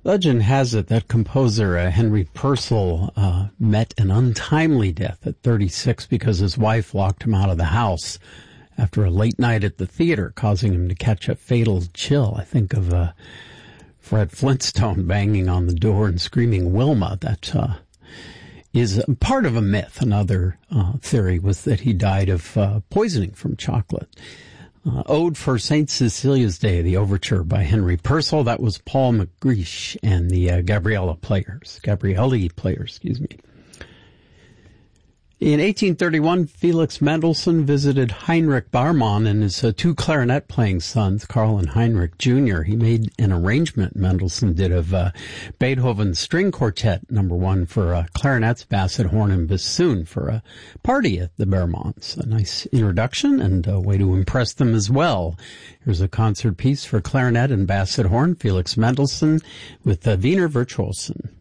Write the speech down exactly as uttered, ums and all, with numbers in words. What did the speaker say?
Legend has it that composer uh, Henry Purcell uh, met an untimely death at thirty-six because his wife locked him out of the house after a late night at the theater, causing him to catch a fatal chill. I think of uh, Fred Flintstone banging on the door and screaming Wilma. That uh, is part of a myth. Another uh, theory was that he died of uh, poisoning from chocolate. Uh, Ode for Saint Cecilia's Day, the overture by Henry Purcell. That was Paul McGreish and the uh, Gabriella Players. Gabrielli Players, excuse me. In eighteen thirty-one, Felix Mendelssohn visited Heinrich Baumann and his uh, two clarinet-playing sons, Carl and Heinrich Junior He made an arrangement Mendelssohn did of uh, Beethoven's String Quartet number one for uh, clarinets, basset, horn, and bassoon for a party at the Baumanns. A nice introduction and a way to impress them as well. Here's a concert piece for clarinet and basset horn, Felix Mendelssohn with uh, Wiener Virtuosen.